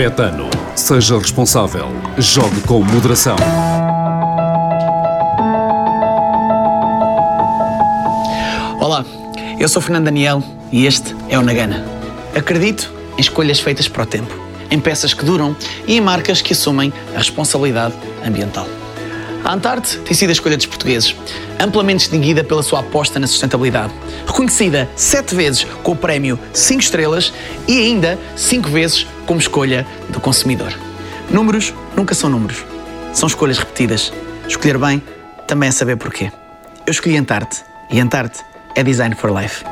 Betano. Seja responsável. Jogue com moderação. Olá, eu sou Fernando Daniel e este é o Nagana. Acredito em escolhas feitas para o tempo, em peças que duram e em marcas que assumem a responsabilidade ambiental. A Antarte tem sido a escolha dos portugueses, amplamente distinguida pela sua aposta na sustentabilidade, reconhecida 7 vezes com o prémio 5 estrelas e ainda 5 vezes como escolha do consumidor. Números nunca são números, são escolhas repetidas. Escolher bem também é saber porquê. Eu escolhi Antarte e Antarte é Design for Life.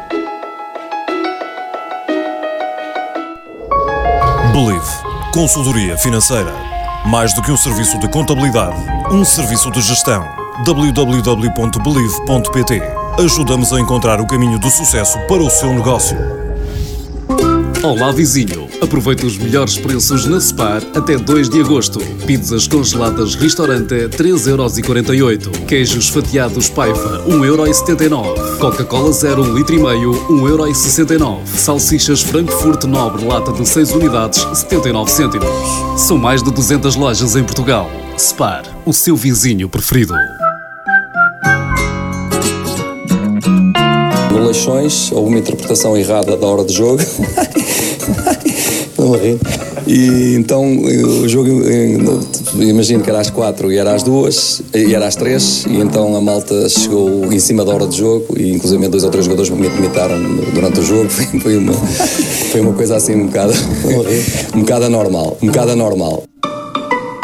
Believe. Consultoria financeira. Mais do que um serviço de contabilidade, um serviço de gestão. www.believe.pt. Ajudamos a encontrar o caminho do sucesso para o seu negócio. Olá, vizinho. Aproveita os melhores preços na Spar até 2 de agosto. Pizzas congeladas Restaurante 3,48€. Queijos fatiados Paiva 1,79€. Coca-Cola Zero 1,5 litro 1,69€. Salsichas Frankfurt Nobre lata de 6 unidades 79 cêntimos. São mais de 200 lojas em Portugal. Spar, o seu vizinho preferido. No Leixões, houve uma interpretação errada da hora de jogo. Não ri. E então o jogo, imagino que era às 4 e era às 2 e era às 3, e então a malta chegou em cima da hora de jogo e inclusive 2 ou 3 jogadores me imitaram durante o jogo. Foi uma coisa assim um bocado anormal.